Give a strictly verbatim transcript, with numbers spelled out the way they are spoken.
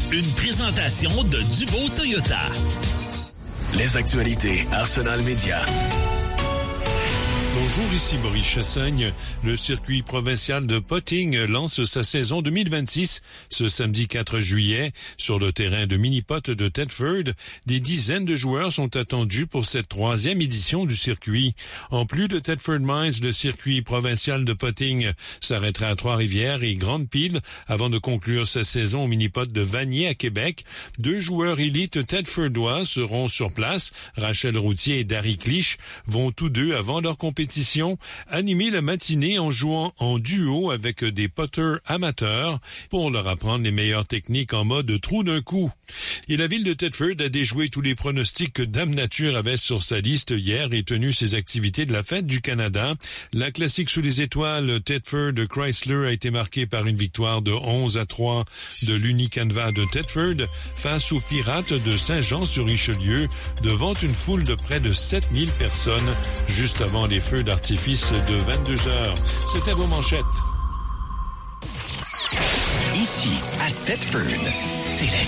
Une présentation de Dubo Toyota. Les actualités Arsenal Média. Bonjour, ici Maurice Chassagne. Le circuit provincial de Putting lance sa saison deux mille vingt-six ce samedi quatre juillet. Sur le terrain de mini-pot de Thetford, des dizaines de joueurs sont attendus pour cette troisième édition du circuit. En plus de Thetford Mines, le circuit provincial de Putting s'arrêtera à Trois-Rivières et Grande-Pile avant de conclure sa saison au mini-pot de Vanier à Québec. Deux joueurs élites Thetfordois seront sur place. Rachel Routier et Darry Clich vont tous deux, avant leur compétition, animer la matinée en jouant en duo avec des putters amateurs pour leur apprendre les meilleures techniques en mode trou d'un coup. Et la ville de Thetford a déjoué tous les pronostics que Dame Nature avait sur sa liste hier et tenu ses activités de la fête du Canada. La classique sous les étoiles Thetford Chrysler a été marquée par une victoire de onze à trois de l'Unicanva de Thetford face aux Pirates de Saint-Jean-sur-Richelieu devant une foule de près de sept mille personnes juste avant les feux d'artifice de vingt-deux heures. C'était vos manchettes. Ici, à Thetford, c'est la